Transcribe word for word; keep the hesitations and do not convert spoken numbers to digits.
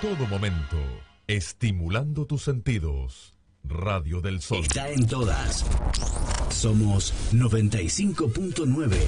todo momento, estimulando tus sentidos. Radio del Sol. Está en todas. Somos noventa y cinco punto nueve.